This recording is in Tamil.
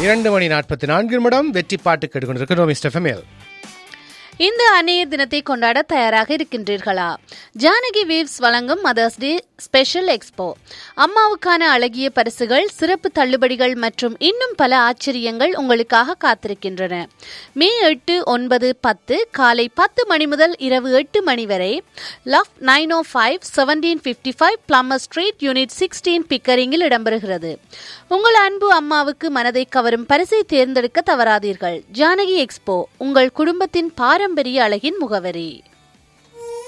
2:44 வெற்றி பாட்டு கேட்டுக்கொண்டிருக்கிறோம் மிஸ்டர் ஃபெமியல். இந்த அன்னையர் தினத்தை கொண்டாட தயாராக இருக்கின்றீர்களா? ஜானகி வீவ்ஸ் வழங்கும் மதர்ஸ் டே ஸ்பெஷல் எக்ஸ்போ. அம்மாவுக்கான அழகிய பரிசுகள், சிறப்பு தள்ளுபடிகள் மற்றும் இன்னும் பல ஆச்சரியங்கள் உங்களுக்காக காத்திருக்கின்றன. மே 8, 9, 10 காலை 10 மணி முதல் இரவு 8 மணி வரை லவ் 905 1755 பிளம்மர் ஸ்ட்ரீட் யூனிட் 16 பிக்கரிங்கில் இடம்பெறுகிறது. உங்கள் அன்பு அம்மாவுக்கு மனதை கவரும் பரிசை தேர்ந்தெடுக்க தவறாதீர்கள். ஜானகி எக்ஸ்போ, உங்கள் குடும்பத்தின் பாரம்பரிய அழகின் முகவரி.